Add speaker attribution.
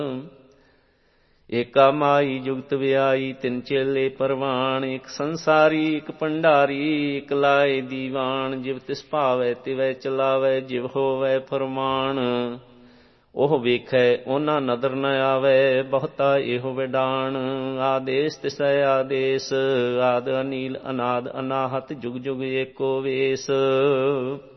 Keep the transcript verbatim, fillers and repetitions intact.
Speaker 1: ਏਕਾ ਮਾਈ ਜੁਗਤ ਵਿਆਈ, ਤਿੰਨ ਚੇਲੇ ਪਰਵਾਣ। ਇੱਕ ਸੰਸਾਰੀ ਇੱਕ ਭੰਡਾਰੀ, ਇੱਕ ਲਾਏ ਦੀਵਾਨ। ਜਿਵ ਤਿਸ ਭਾਵੈ ਤਿਵੈ ਚਲਾਵੈ, ਜਿਵ ਹੋਵੈ ਫਰਮਾਨ। ਉਹ ਵੇਖੈ ਉਹਨਾਂ ਨਦਰ ਨ ਆਵੈ, ਬਹੁਤਾ ਇਹੋ ਵਿਡਾਣ। ਆਦੇਸ ਤਿਸੈ ਆਦੇਸ, ਆਦ ਅਨੀਲ ਅਨਾਦ ਅਨਾਹਤ, ਜੁਗ ਜੁਗ ਏਕੋ ਵੇਸ।